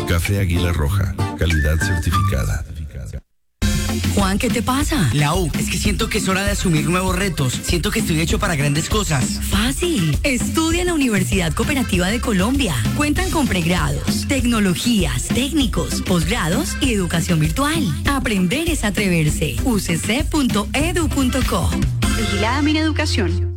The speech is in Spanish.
Café Águila Roja, calidad certificada. Juan, ¿qué te pasa? Lau, es que siento que es hora de asumir nuevos retos. Siento que estoy hecho para grandes cosas. Fácil. Estudia en la Universidad Cooperativa de Colombia. Cuentan con pregrados, tecnologías, técnicos, posgrados y educación virtual. Aprender es atreverse. ucc.edu.co. Vigilada Mineducación.